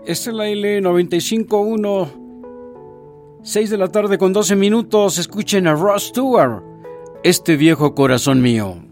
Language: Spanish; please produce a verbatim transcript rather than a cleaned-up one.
Esta es la L noventa y cinco punto uno, seis de la tarde con doce minutos. Escuchen a Ross Stewart, Este viejo corazón mío.